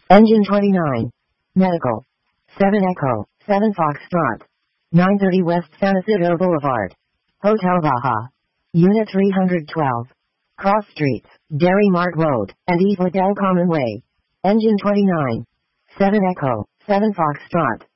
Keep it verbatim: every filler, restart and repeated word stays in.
Engine twenty-nine. Medical. seven Echo, seven Foxtrot. nine thirty West San Isidro Boulevard. Hotel Baja. Unit three hundred twelve. Cross Streets, Dairy Mart Road, and East Liddell Common Way. Engine twenty-nine. seven Echo, seven Foxtrot.